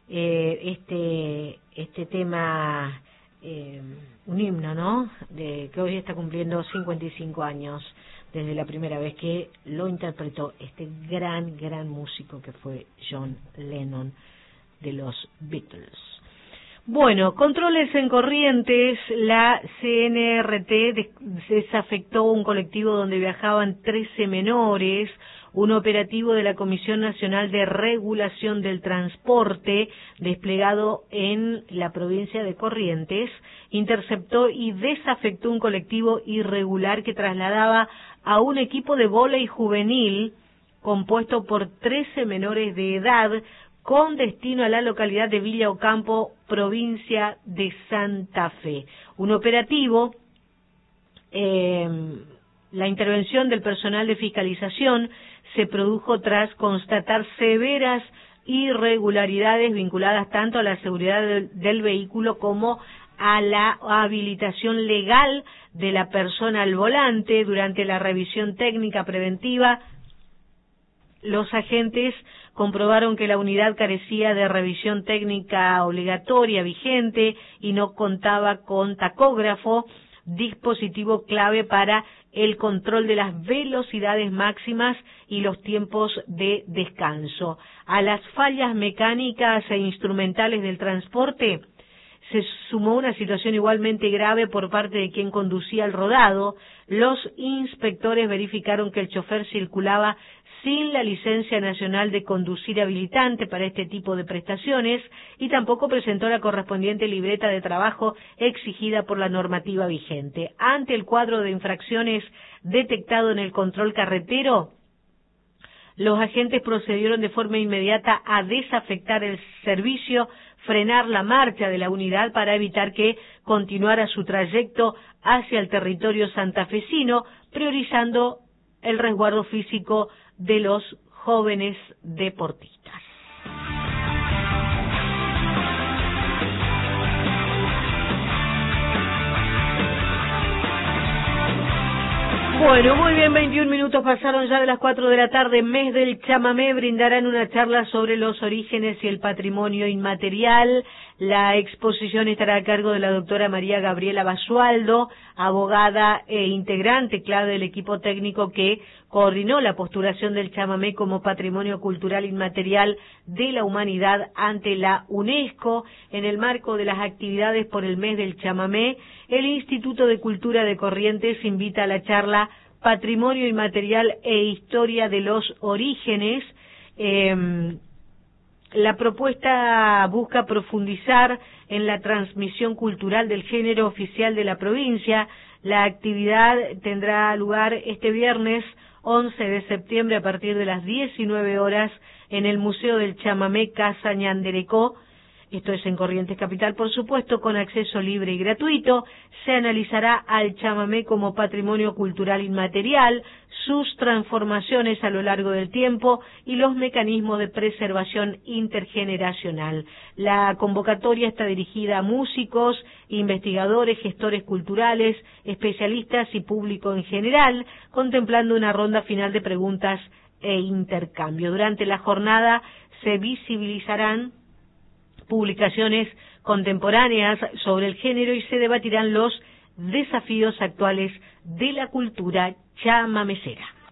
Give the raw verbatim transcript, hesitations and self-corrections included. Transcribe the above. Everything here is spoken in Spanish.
eh, este este tema, eh, un himno, ¿no?, de que hoy está cumpliendo cincuenta y cinco años desde la primera vez que lo interpretó este gran, gran músico que fue John Lennon de los Beatles. Bueno, controles en Corrientes, la C N R T desafectó un colectivo donde viajaban trece menores. Un operativo de la Comisión Nacional de Regulación del Transporte, desplegado en la provincia de Corrientes, interceptó y desafectó un colectivo irregular que trasladaba a un equipo de vóley juvenil compuesto por trece menores de edad con destino a la localidad de Villa Ocampo, provincia de Santa Fe. Un operativo, eh, la intervención del personal de fiscalización se produjo tras constatar severas irregularidades vinculadas tanto a la seguridad del, del vehículo como a la habilitación legal de la persona al volante. Durante la revisión técnica preventiva, los agentes comprobaron que la unidad carecía de revisión técnica obligatoria vigente y no contaba con tacógrafo, dispositivo clave para el control de las velocidades máximas y los tiempos de descanso. A las fallas mecánicas e instrumentales del transporte se sumó una situación igualmente grave por parte de quien conducía el rodado. Los inspectores verificaron que el chofer circulaba sin la licencia nacional de conducir habilitante para este tipo de prestaciones y tampoco presentó la correspondiente libreta de trabajo exigida por la normativa vigente. Ante el cuadro de infracciones detectado en el control carretero, los agentes procedieron de forma inmediata a desafectar el servicio, frenar la marcha de la unidad para evitar que continuara su trayecto hacia el territorio santafesino, priorizando el resguardo físico de los jóvenes deportistas. Bueno, muy bien, veintiún minutos pasaron ya de las cuatro de la tarde. Mes del Chamamé brindarán una charla sobre los orígenes y el patrimonio inmaterial. La exposición estará a cargo de la doctora María Gabriela Basualdo, abogada e integrante clave del equipo técnico que coordinó la postulación del chamamé como patrimonio cultural inmaterial de la humanidad ante la UNESCO. En el marco de las actividades por el mes del chamamé, el Instituto de Cultura de Corrientes invita a la charla Patrimonio Inmaterial e Historia de los Orígenes. Eh, la propuesta busca profundizar en la transmisión cultural del género oficial de la provincia. La actividad tendrá lugar este viernes once de septiembre a partir de las diecinueve horas en el Museo del Chamamé Casa Ñanderecó. Esto es en Corrientes Capital, por supuesto, con acceso libre y gratuito. Se analizará al chamamé como patrimonio cultural inmaterial, sus transformaciones a lo largo del tiempo y los mecanismos de preservación intergeneracional. La convocatoria está dirigida a músicos, investigadores, gestores culturales, especialistas y público en general, contemplando una ronda final de preguntas e intercambio. Durante la jornada se visibilizarán publicaciones contemporáneas sobre el género y se debatirán los desafíos actuales de la cultura chamamecera.